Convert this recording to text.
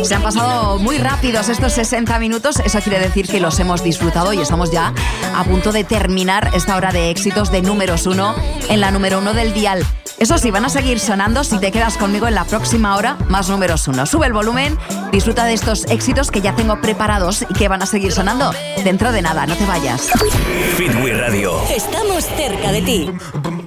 Se han pasado muy rápidos estos 60 minutos, eso quiere decir que los hemos disfrutado y estamos ya a punto de terminar esta hora de éxitos de números 1 en la número 1 del dial. Eso sí, van a seguir sonando si te quedas conmigo en la próxima hora, más números 1. Sube el volumen, disfruta de estos éxitos que ya tengo preparados y que van a seguir sonando dentro de nada, no te vayas. Fitwi Radio. Estamos cerca de ti.